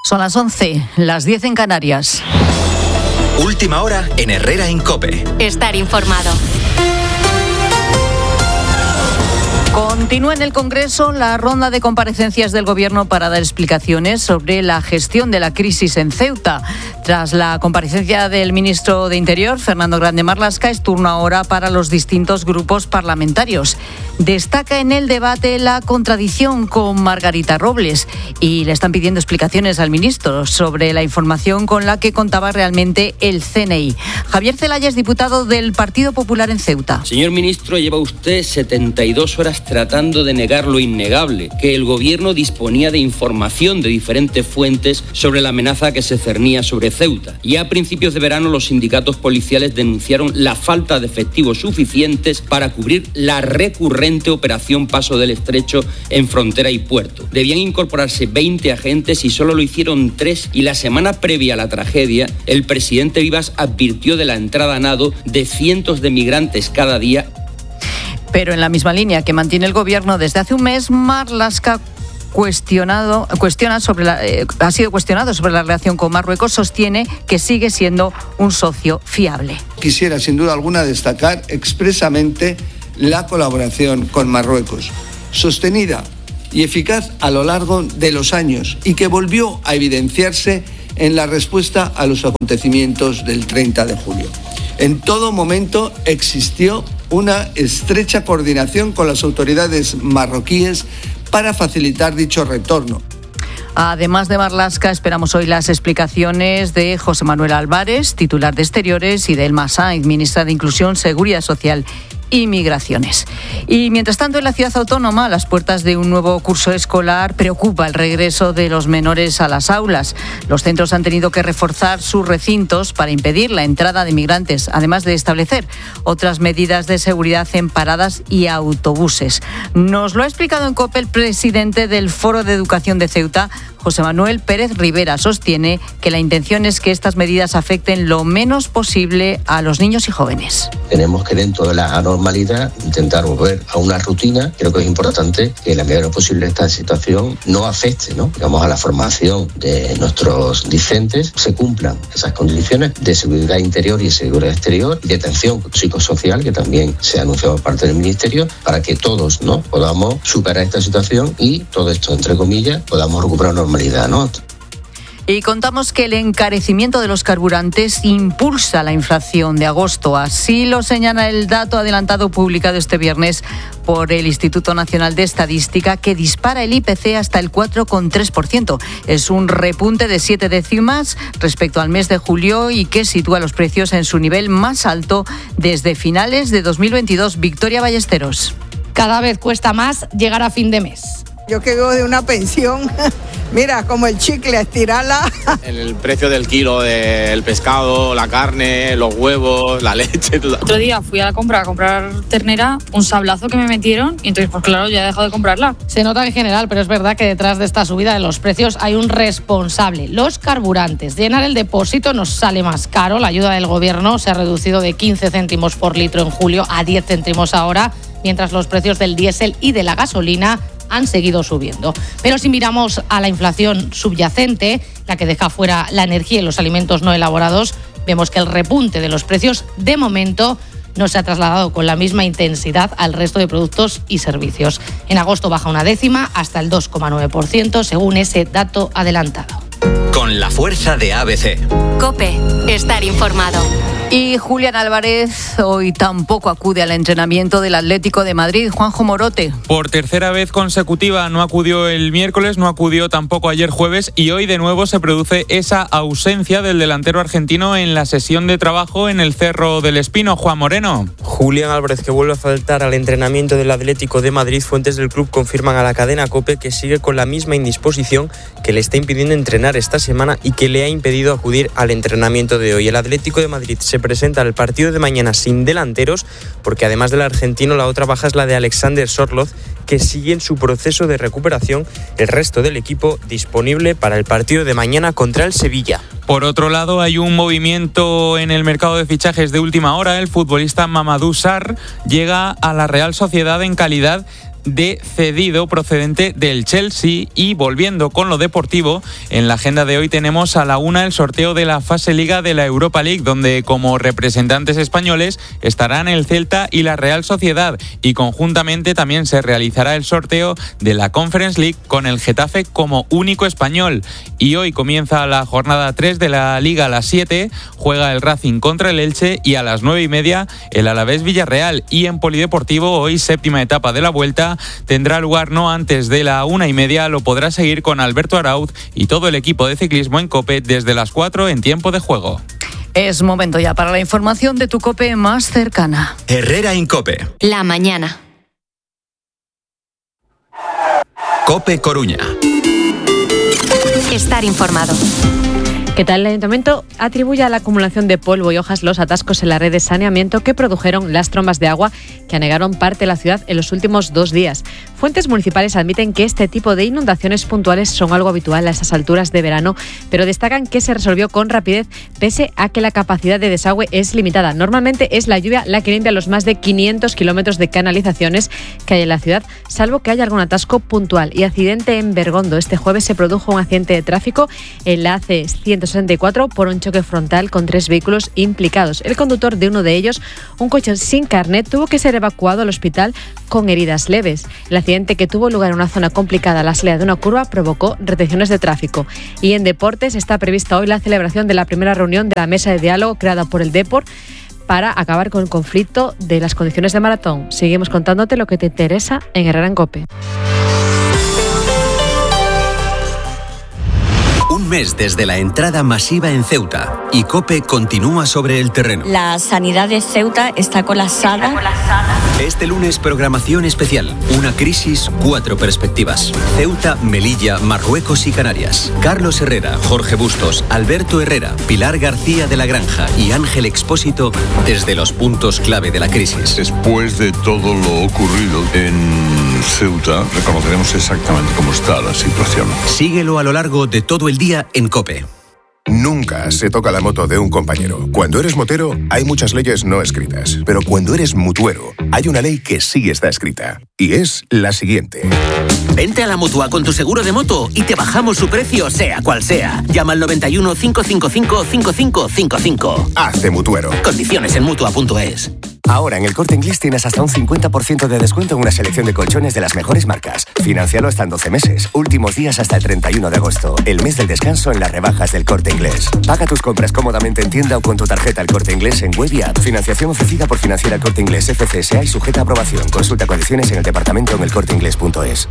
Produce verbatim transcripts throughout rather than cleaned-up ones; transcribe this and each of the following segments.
Son las once, las diez en Canarias. Última hora en Herrera en COPE. Estar informado. Continúa en el Congreso la ronda de comparecencias del Gobierno para dar explicaciones sobre la gestión de la crisis en Ceuta. Tras la comparecencia del ministro de Interior, Fernando Grande Marlaska, es turno ahora para los distintos grupos parlamentarios. Destaca en el debate la contradicción con Margarita Robles y le están pidiendo explicaciones al ministro sobre la información con la que contaba realmente el C N I. Javier Zelaya es diputado del Partido Popular en Ceuta. Señor ministro, lleva usted setenta y dos horas tratando de negar lo innegable, que el Gobierno disponía de información de diferentes fuentes sobre la amenaza que se cernía sobre Ceuta. Ya a principios de verano los sindicatos policiales denunciaron la falta de efectivos suficientes para cubrir la recurrente operación Paso del Estrecho en frontera y puerto. Debían incorporarse veinte agentes y solo lo hicieron tres, y la semana previa a la tragedia, el presidente Vivas advirtió de la entrada a nado de cientos de migrantes cada día. Pero en la misma línea que mantiene el Gobierno desde hace un mes, Marlaska cuestionado, cuestiona sobre la, eh, ha sido cuestionado sobre la relación con Marruecos, sostiene que sigue siendo un socio fiable. Quisiera sin duda alguna destacar expresamente la colaboración con Marruecos, sostenida y eficaz a lo largo de los años y que volvió a evidenciarse en la respuesta a los acontecimientos del treinta de julio. En todo momento existió una estrecha coordinación con las autoridades marroquíes para facilitar dicho retorno. Además de Marlaska, esperamos hoy las explicaciones de José Manuel Álvarez, titular de Exteriores, y de Elma Sainz, ministra de Inclusión, Seguridad Social y Migraciones. Y mientras tanto, en la ciudad autónoma, a las puertas de un nuevo curso escolar, preocupa el regreso de los menores a las aulas. Los centros han tenido que reforzar sus recintos para impedir la entrada de migrantes, además de establecer otras medidas de seguridad en paradas y autobuses. Nos lo ha explicado en COPE el presidente del Foro de Educación de Ceuta, José Manuel Pérez Rivera. Sostiene que la intención es que estas medidas afecten lo menos posible a los niños y jóvenes. Tenemos que, dentro de la normalidad, intentar volver a una rutina. Creo que es importante que, en la medida de lo posible, esta situación no afecte, ¿no? digamos, a la formación de nuestros discentes. Se cumplan esas condiciones de seguridad interior y seguridad exterior y de atención psicosocial, que también se ha anunciado por parte del Ministerio, para que todos, ¿no?, podamos superar esta situación y todo esto, entre comillas, podamos recuperar normalidad, ¿no? Y contamos que el encarecimiento de los carburantes impulsa la inflación de agosto. Así lo señala el dato adelantado publicado este viernes por el Instituto Nacional de Estadística, que dispara el I P C hasta el cuatro coma tres por ciento. Es un repunte de siete décimas respecto al mes de julio y que sitúa los precios en su nivel más alto desde finales de dos mil veintidós. Victoria Ballesteros. Cada vez cuesta más llegar a fin de mes. Yo que vivo de una pensión, mira, como el chicle, estirarla. El precio del kilo del pescado, la carne, los huevos, la leche, todo. Otro día fui a la compra a comprar ternera, un sablazo que me metieron y entonces, pues claro, ya he dejado de comprarla. Se nota en general, pero es verdad que detrás de esta subida de los precios hay un responsable: los carburantes. Llenar el depósito nos sale más caro. La ayuda del Gobierno se ha reducido de quince céntimos por litro en julio a diez céntimos ahora, mientras los precios del diésel y de la gasolina han seguido subiendo. Pero si miramos a la inflación subyacente, la que deja fuera la energía y los alimentos no elaborados, vemos que el repunte de los precios, de momento, no se ha trasladado con la misma intensidad al resto de productos y servicios. En agosto baja una décima hasta el dos coma nueve por ciento, según ese dato adelantado. Con la fuerza de A B C. COPE. Estar informado. Y Julián Álvarez hoy tampoco acude al entrenamiento del Atlético de Madrid. Juanjo Morote. Por tercera vez consecutiva no acudió el miércoles, no acudió tampoco ayer jueves y hoy de nuevo se produce esa ausencia del delantero argentino en la sesión de trabajo en el Cerro del Espino. Juan Moreno. Julián Álvarez, que vuelve a faltar al entrenamiento del Atlético de Madrid. Fuentes del club confirman a la cadena COPE que sigue con la misma indisposición que le está impidiendo entrenar esta semana y que le ha impedido acudir al entrenamiento de hoy. El Atlético de Madrid se presenta el partido de mañana sin delanteros, porque además del argentino, la otra baja es la de Alexander Sorloth, que sigue en su proceso de recuperación. El resto del equipo disponible para el partido de mañana contra el Sevilla. Por otro lado, hay un movimiento en el mercado de fichajes de última hora. El futbolista Mamadou Sarr llega a la Real Sociedad en calidad de cedido procedente del Chelsea. Y volviendo con lo deportivo, en la agenda de hoy tenemos a la una el sorteo de la fase Liga de la Europa League, donde como representantes españoles estarán el Celta y la Real Sociedad, y conjuntamente también se realizará el sorteo de la Conference League con el Getafe como único español. Y hoy comienza la jornada tres de la Liga a las siete, juega el Racing contra el Elche y a las nueve y media el Alavés Villarreal. Y en polideportivo, hoy séptima etapa de la Vuelta, tendrá lugar no antes de la una y media, lo podrá seguir con Alberto Arauz y todo el equipo de ciclismo en COPE desde las cuatro en tiempo de juego. Es momento ya para la información de tu COPE más cercana. Herrera en COPE. La mañana. COPE Coruña. Estar informado. ¿Qué tal? El Ayuntamiento atribuye a la acumulación de polvo y hojas los atascos en la red de saneamiento que produjeron las trombas de agua que anegaron parte de la ciudad en los últimos dos días. Fuentes municipales admiten que este tipo de inundaciones puntuales son algo habitual a estas alturas de verano, pero destacan que se resolvió con rapidez pese a que la capacidad de desagüe es limitada. Normalmente es la lluvia la que limpia los más de quinientos kilómetros de canalizaciones que hay en la ciudad, salvo que haya algún atasco puntual. Y accidente en Bergondo. Este jueves se produjo un accidente de tráfico en la A C ciento sesenta y cuatro por un choque frontal con tres vehículos implicados. El conductor de uno de ellos, un coche sin carnet, tuvo que ser evacuado al hospital con heridas leves. El accidente, que tuvo lugar en una zona complicada a la salida de una curva, provocó retenciones de tráfico. Y en deportes está prevista hoy la celebración de la primera reunión de la mesa de diálogo creada por el Depor para acabar con el conflicto de las condiciones de maratón. Seguimos contándote lo que te interesa en Herrera en COPE. Un mes desde la entrada masiva en Ceuta y COPE continúa sobre el terreno. La sanidad de Ceuta está colapsada. Está colapsada. Este lunes, programación especial. Una crisis, cuatro perspectivas. Ceuta, Melilla, Marruecos y Canarias. Carlos Herrera, Jorge Bustos, Alberto Herrera, Pilar García de la Granja y Ángel Expósito desde los puntos clave de la crisis. Después de todo lo ocurrido en Ceuta, reconoceremos exactamente cómo está la situación. Síguelo a lo largo de todo el día en COPE. Nunca se toca la moto de un compañero. Cuando eres motero, hay muchas leyes no escritas. Pero cuando eres mutuero, hay una ley que sí está escrita. Y es la siguiente. Vente a la Mutua con tu seguro de moto y te bajamos su precio, sea cual sea. Llama al noventa y uno, cinco cinco cinco, cinco cinco cinco cinco. Hazte mutuero. Condiciones en mutua punto es. Ahora en el Corte Inglés tienes hasta un cincuenta por ciento de descuento en una selección de colchones de las mejores marcas. Financialo hasta en doce meses. Últimos días hasta el treinta y uno de agosto. El mes del descanso en las rebajas del Corte Inglés. Paga tus compras cómodamente en tienda o con tu tarjeta El Corte Inglés en web y app. Financiación ofrecida por Financiera El Corte Inglés F C S A y sujeta a aprobación. Consulta condiciones en el departamento en el corte inglés punto es.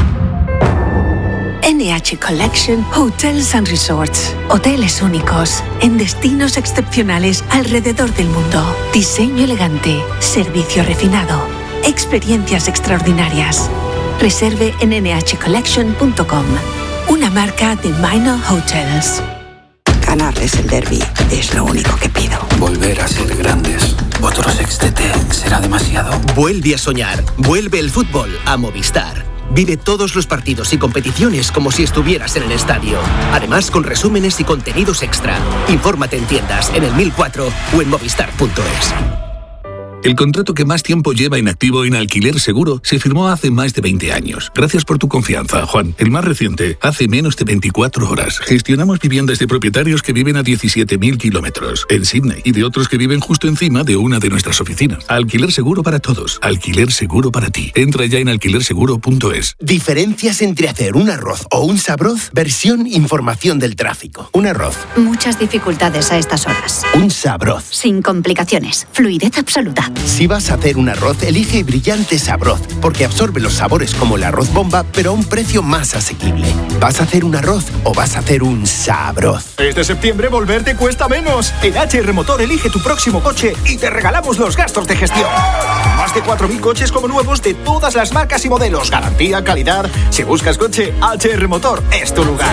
N H Collection Hotels and Resorts. Hoteles únicos, en destinos excepcionales alrededor del mundo. Diseño elegante, servicio refinado, experiencias extraordinarias. Reserve en ene hache collection punto com. Una marca de Minor Hotels. Ganarles el derbi es lo único que pido. Volver a ser grandes. Otro sextete será demasiado. Vuelve a soñar. Vuelve el fútbol a Movistar. Vive todos los partidos y competiciones como si estuvieras en el estadio. Además, con resúmenes y contenidos extra. Infórmate en tiendas, en el mil cuatro o en movistar punto es. El contrato que más tiempo lleva inactivo en Alquiler Seguro se firmó hace más de veinte años. Gracias por tu confianza, Juan. El más reciente, hace menos de veinticuatro horas. Gestionamos viviendas de propietarios que viven a diecisiete mil kilómetros en Sydney y de otros que viven justo encima de una de nuestras oficinas. Alquiler Seguro para todos. Alquiler Seguro para ti. Entra ya en alquiler seguro punto es. Diferencias entre hacer un arroz o un sabroz. Versión información del tráfico. Un arroz. Muchas dificultades a estas horas. Un sabroz. Sin complicaciones. Fluidez absoluta. Si vas a hacer un arroz, elige Brillante Sabroz, porque absorbe los sabores como el arroz bomba, pero a un precio más asequible. ¿Vas a hacer un arroz o vas a hacer un sabroz? Este septiembre volver te cuesta menos. En H R Motor elige tu próximo coche y te regalamos los gastos de gestión. Más de cuatro mil coches como nuevos de todas las marcas y modelos. Garantía, calidad. Si buscas coche, H R Motor es tu lugar.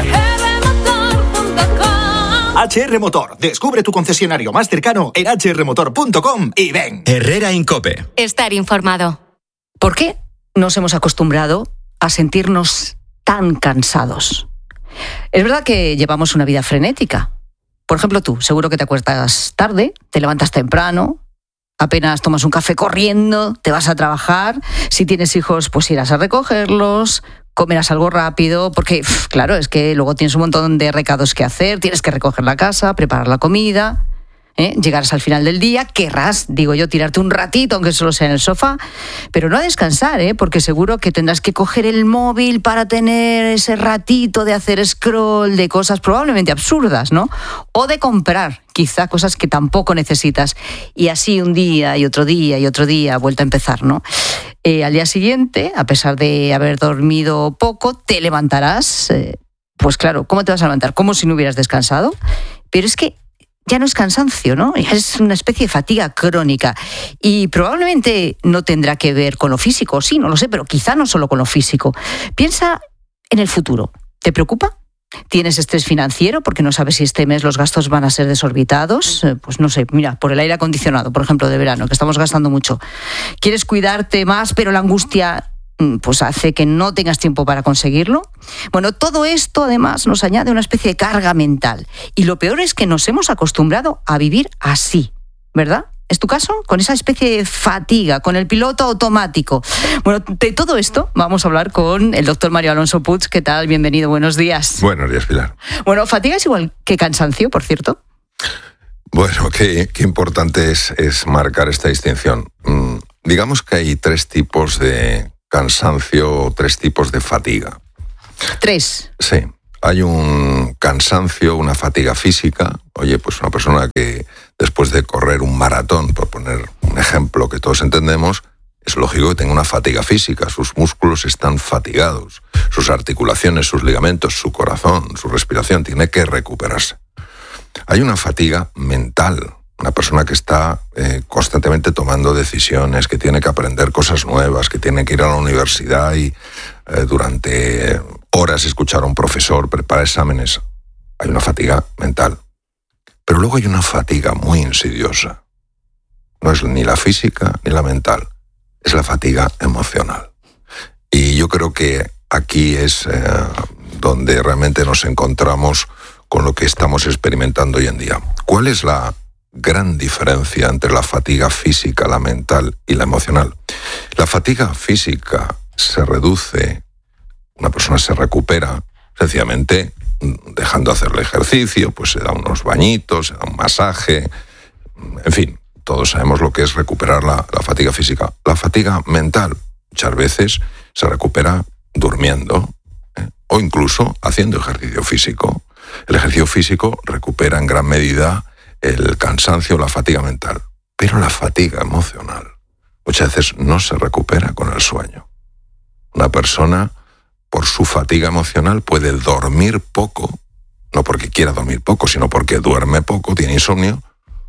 H R Motor. Descubre tu concesionario más cercano en hache erre motor punto com y ven. Herrera en COPE. Estar informado. ¿Por qué nos hemos acostumbrado a sentirnos tan cansados? Es verdad que llevamos una vida frenética. Por ejemplo, tú, seguro que te acuestas tarde, te levantas temprano, apenas tomas un café corriendo, te vas a trabajar. Si tienes hijos, pues irás a recogerlos, comerás algo rápido, porque, claro, es que luego tienes un montón de recados que hacer, tienes que recoger la casa, preparar la comida, ¿eh? Llegarás al final del día, querrás, digo yo, tirarte un ratito, aunque solo sea en el sofá, pero no a descansar, ¿eh? Porque seguro que tendrás que coger el móvil para tener ese ratito de hacer scroll de cosas probablemente absurdas, ¿no? O de comprar, quizá cosas que tampoco necesitas. Y así un día y otro día y otro día, vuelta a empezar, ¿no? Eh, al día siguiente, a pesar de haber dormido poco, te levantarás, eh, pues claro, ¿cómo te vas a levantar? Como si no hubieras descansado. Pero es que ya no es cansancio, ¿no? Ya es una especie de fatiga crónica. Y probablemente no tendrá que ver con lo físico, sí, no lo sé, pero quizá no solo con lo físico. Piensa en el futuro. ¿Te preocupa? ¿Tienes estrés financiero porque no sabes si este mes los gastos van a ser desorbitados? Eh, pues no sé, mira, por el aire acondicionado, por ejemplo, de verano, que estamos gastando mucho. ¿Quieres cuidarte más, pero la angustia pues hace que no tengas tiempo para conseguirlo? Bueno, todo esto además nos añade una especie de carga mental. Y lo peor es que nos hemos acostumbrado a vivir así, ¿verdad? ¿Es tu caso? Con esa especie de fatiga, con el piloto automático. Bueno, de todo esto vamos a hablar con el doctor Mario Alonso Puig. ¿Qué tal? Bienvenido, buenos días. Buenos días, Pilar. Bueno, fatiga es igual que cansancio, por cierto. Bueno, qué, qué importante es, es marcar esta distinción. Mm, digamos que hay tres tipos de cansancio, tres tipos de fatiga. Tres. Sí. Hay un cansancio, una fatiga física. Oye, pues una persona que después de correr un maratón, por poner un ejemplo que todos entendemos, es lógico que tenga una fatiga física. Sus músculos están fatigados, sus articulaciones, sus ligamentos, su corazón, su respiración, tiene que recuperarse. Hay una fatiga mental. Una persona que está eh, constantemente tomando decisiones, que tiene que aprender cosas nuevas, que tiene que ir a la universidad y eh, durante horas escuchar a un profesor, preparar exámenes. Hay una fatiga mental. Pero luego hay una fatiga muy insidiosa. No es ni la física ni la mental, es la fatiga emocional. Y yo creo que aquí es eh, donde realmente nos encontramos con lo que estamos experimentando hoy en día. ¿Cuál es la gran diferencia entre la fatiga física, la mental y la emocional? La fatiga física se reduce, una persona se recupera sencillamente dejando hacer el ejercicio, pues se da unos bañitos, se da un masaje, en fin, todos sabemos lo que es recuperar la, la fatiga física. La fatiga mental muchas veces se recupera durmiendo, ¿eh? o incluso haciendo ejercicio físico. El ejercicio físico recupera en gran medida el cansancio, la fatiga mental. Pero la fatiga emocional muchas veces no se recupera con el sueño. Una persona, por su fatiga emocional, puede dormir poco, no porque quiera dormir poco, sino porque duerme poco, tiene insomnio,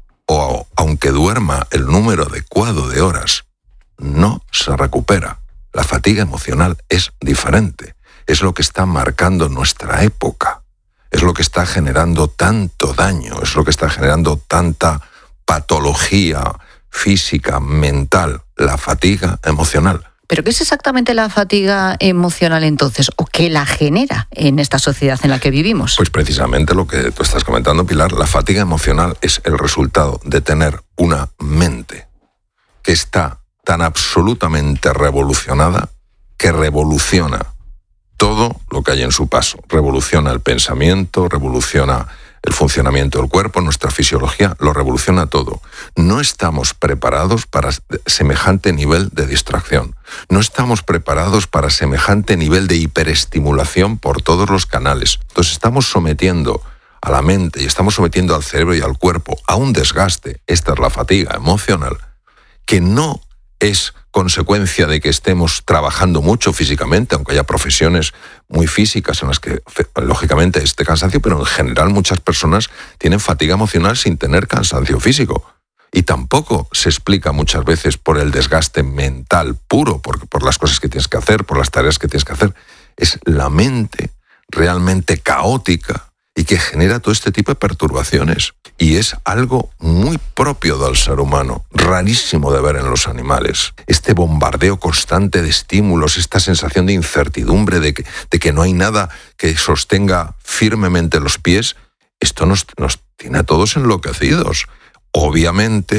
o aunque duerma el número adecuado de horas, no se recupera. La fatiga emocional es diferente. Es lo que está marcando nuestra época. Es lo que está generando tanto daño, es lo que está generando tanta patología física, mental, la fatiga emocional. ¿Pero qué es exactamente la fatiga emocional entonces? ¿O qué la genera en esta sociedad en la que vivimos? Pues precisamente lo que tú estás comentando, Pilar, la fatiga emocional es el resultado de tener una mente que está tan absolutamente revolucionada que revoluciona todo lo que hay en su paso. Revoluciona el pensamiento, revoluciona el funcionamiento del cuerpo, nuestra fisiología, lo revoluciona todo. No estamos preparados para semejante nivel de distracción. No estamos preparados para semejante nivel de hiperestimulación por todos los canales. Entonces estamos sometiendo a la mente y estamos sometiendo al cerebro y al cuerpo a un desgaste. Esta es la fatiga emocional, que no es consecuencia de que estemos trabajando mucho físicamente, aunque haya profesiones muy físicas en las que, lógicamente, esté cansancio, pero en general muchas personas tienen fatiga emocional sin tener cansancio físico. Y tampoco se explica muchas veces por el desgaste mental puro, por, por las cosas que tienes que hacer, por las tareas que tienes que hacer. Es la mente realmente caótica y que genera todo este tipo de perturbaciones. Y es algo muy propio del ser humano, rarísimo de ver en los animales. Este bombardeo constante de estímulos, esta sensación de incertidumbre, de que, de que no hay nada que sostenga firmemente los pies, esto nos, nos tiene a todos enloquecidos. Obviamente,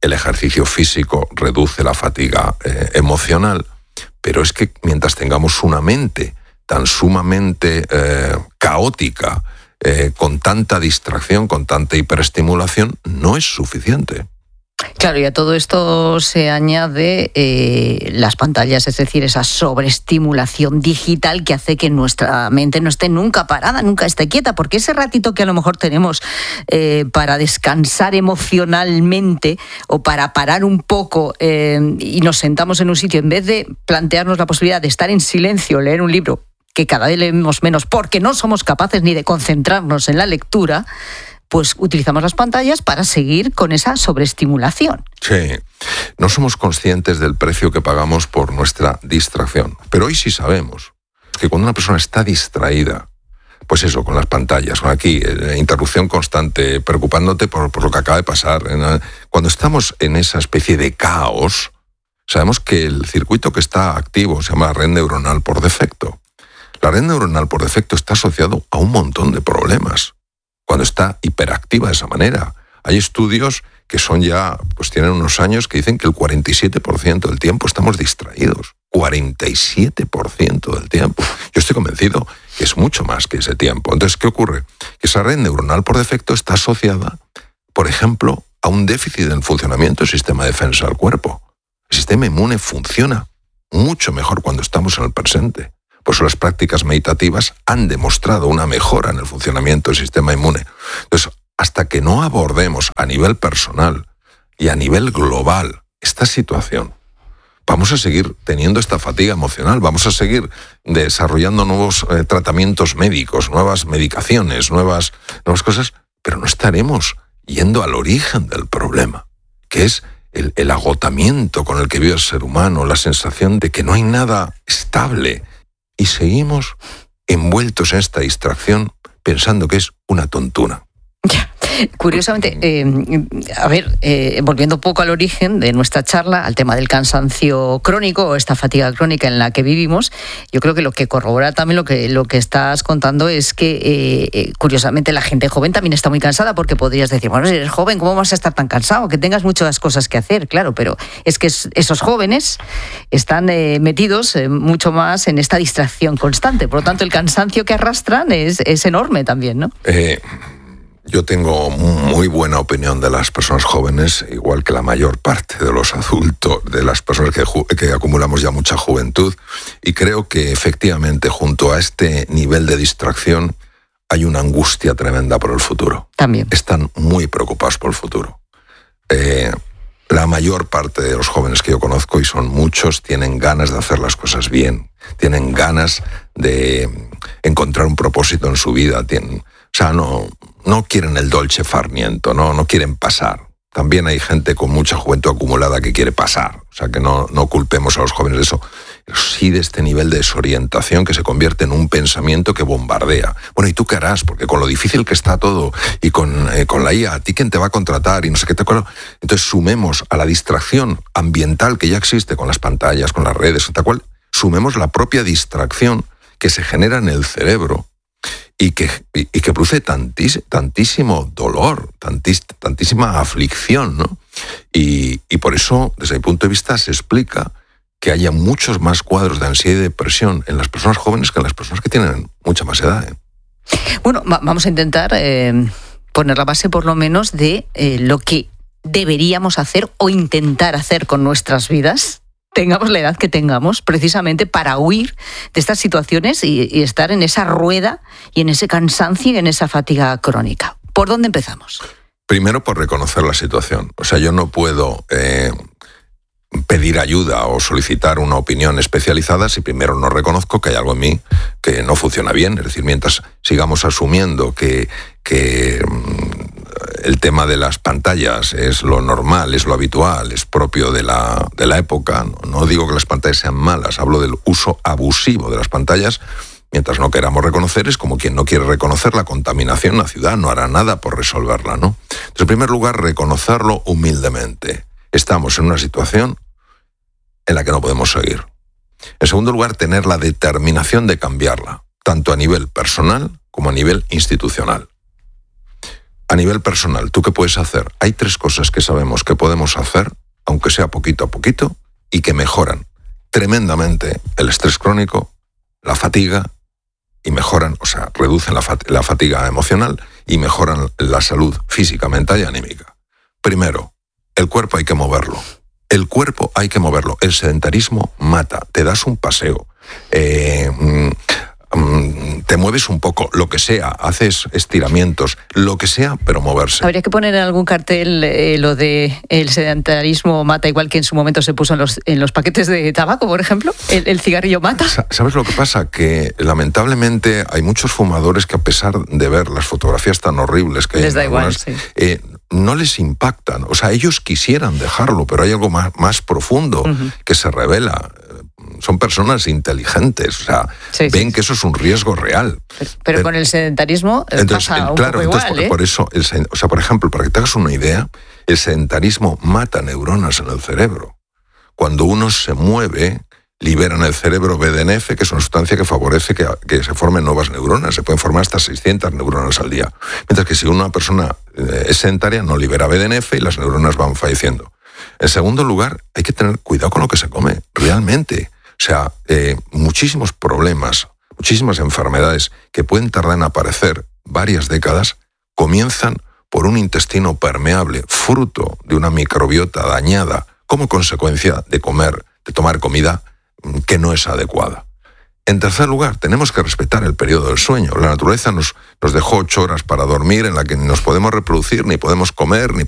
el ejercicio físico reduce la fatiga eh, emocional, pero es que mientras tengamos una mente tan sumamente eh, caótica, eh, con tanta distracción, con tanta hiperestimulación, no es suficiente. Claro, y a todo esto se añade eh, las pantallas, es decir, esa sobreestimulación digital que hace que nuestra mente no esté nunca parada, nunca esté quieta, porque ese ratito que a lo mejor tenemos eh, para descansar emocionalmente o para parar un poco eh, y nos sentamos en un sitio, en vez de plantearnos la posibilidad de estar en silencio, leer un libro, que cada vez leemos menos porque no somos capaces ni de concentrarnos en la lectura, pues utilizamos las pantallas para seguir con esa sobreestimulación. Sí, no somos conscientes del precio que pagamos por nuestra distracción, pero hoy sí sabemos que cuando una persona está distraída, pues eso, con las pantallas, con aquí, eh, interrupción constante, preocupándote por, por lo que acaba de pasar, en, cuando estamos en esa especie de caos, sabemos que el circuito que está activo se llama red neuronal por defecto. La red neuronal por defecto está asociado a un montón de problemas cuando está hiperactiva de esa manera. Hay estudios que son ya, pues tienen unos años que dicen que el cuarenta y siete por ciento del tiempo estamos distraídos. cuarenta y siete por ciento del tiempo. Yo estoy convencido que es mucho más que ese tiempo. Entonces, ¿qué ocurre? Que esa red neuronal por defecto está asociada, por ejemplo, a un déficit en el funcionamiento del sistema de defensa del cuerpo. El sistema inmune funciona mucho mejor cuando estamos en el presente. Por eso las prácticas meditativas han demostrado una mejora en el funcionamiento del sistema inmune. Entonces, hasta que no abordemos a nivel personal y a nivel global esta situación, vamos a seguir teniendo esta fatiga emocional, vamos a seguir desarrollando nuevos eh, tratamientos médicos, nuevas medicaciones, nuevas, nuevas cosas, pero no estaremos yendo al origen del problema, que es el, el agotamiento con el que vive el ser humano, la sensación de que no hay nada estable. Y seguimos envueltos en esta distracción pensando que es una tontuna. Curiosamente, eh, a ver, eh, volviendo un poco al origen de nuestra charla, al tema del cansancio crónico o esta fatiga crónica en la que vivimos, yo creo que lo que corrobora también lo que, lo que estás contando es que, eh, curiosamente, la gente joven también está muy cansada, porque podrías decir, bueno, si eres joven, ¿cómo vas a estar tan cansado? Que tengas muchas cosas que hacer, claro, pero es que esos jóvenes están eh, metidos eh, mucho más en esta distracción constante. Por lo tanto, el cansancio que arrastran es, es enorme también, ¿no? Eh... Yo tengo muy buena opinión de las personas jóvenes, igual que la mayor parte de los adultos, de las personas que, ju- que acumulamos ya mucha juventud, y creo que efectivamente junto a este nivel de distracción hay una angustia tremenda por el futuro. También. Están muy preocupados por el futuro. Eh, la mayor parte de los jóvenes que yo conozco, y son muchos, tienen ganas de hacer las cosas bien, tienen ganas de encontrar un propósito en su vida, tienen, o sea, no... No quieren el dolce far niente, no, no quieren pasar. También hay gente con mucha juventud acumulada que quiere pasar. O sea, que no, no culpemos a los jóvenes de eso. Pero sí de este nivel de desorientación que se convierte en un pensamiento que bombardea. Bueno, ¿y tú qué harás? Porque con lo difícil que está todo y con, eh, con la I A, ¿a ti quién te va a contratar? Y no sé qué te acuerdo. Entonces sumemos a la distracción ambiental que ya existe con las pantallas, con las redes, tal cual, sumemos la propia distracción que se genera en el cerebro y que, y, y que produce tantís, tantísimo dolor, tantís, tantísima aflicción, ¿no? Y, y por eso, desde mi punto de vista, se explica que haya muchos más cuadros de ansiedad y depresión en las personas jóvenes que en las personas que tienen mucha más edad, ¿eh? Bueno, va, vamos a intentar eh, poner la base, por lo menos, de eh, lo que deberíamos hacer o intentar hacer con nuestras vidas, tengamos la edad que tengamos, precisamente para huir de estas situaciones y, y estar en esa rueda y en ese cansancio y en esa fatiga crónica. ¿Por dónde empezamos? Primero, por reconocer la situación. O sea, yo no puedo eh, pedir ayuda o solicitar una opinión especializada si primero no reconozco que hay algo en mí que no funciona bien. Es decir, mientras sigamos asumiendo que... que el tema de las pantallas es lo normal, es lo habitual, es propio de la, de la época. No digo que las pantallas sean malas, hablo del uso abusivo de las pantallas. Mientras no queramos reconocer, es como quien no quiere reconocer la contaminación en la ciudad, no hará nada por resolverla, ¿no? Entonces, en primer lugar, reconocerlo humildemente. Estamos en una situación en la que no podemos seguir. En segundo lugar, tener la determinación de cambiarla, tanto a nivel personal como a nivel institucional. a nivel personal, ¿tú qué puedes hacer? Hay tres cosas que sabemos que podemos hacer, aunque sea poquito a poquito, y que mejoran tremendamente el estrés crónico, la fatiga, y mejoran, o sea, reducen la, fat- la fatiga emocional y mejoran la salud física, mental y anímica. Primero, el cuerpo hay que moverlo. El cuerpo hay que moverlo. El sedentarismo mata. Te das un paseo, eh, mm, te mueves un poco, lo que sea, haces estiramientos, lo que sea, pero moverse. Habría que poner en algún cartel eh, lo de el sedentarismo mata, igual que en su momento se puso en los, en los paquetes de tabaco, por ejemplo, el, el cigarrillo mata. ¿Sabes lo que pasa? Que lamentablemente hay muchos fumadores que, a pesar de ver las fotografías tan horribles que hay, les da algunas, igual, sí. eh, no les impactan. O sea, ellos quisieran dejarlo, pero hay algo más, más profundo uh-huh. que se revela. Son personas inteligentes, o sea, sí, ven sí, que eso es un riesgo real. Pero, pero eh, con el sedentarismo entonces, pasa el, un claro, poco entonces, igual, por, ¿eh? por eso, el, o sea, por ejemplo, para que te hagas una idea, el sedentarismo mata neuronas en el cerebro. Cuando uno se mueve, libera en el cerebro B D N F, que es una sustancia que favorece que, que se formen nuevas neuronas. Se pueden formar hasta seiscientas neuronas al día. Mientras que si una persona eh, es sedentaria, no libera B D N F y las neuronas van falleciendo. En segundo lugar, hay que tener cuidado con lo que se come, realmente. O sea, eh, muchísimos problemas, muchísimas enfermedades que pueden tardar en aparecer varias décadas, comienzan por un intestino permeable, fruto de una microbiota dañada, como consecuencia de comer, de tomar comida que no es adecuada. En tercer lugar, tenemos que respetar el periodo del sueño. La naturaleza nos, nos dejó ocho horas para dormir, en la que ni nos podemos reproducir, ni podemos comer, ni podemos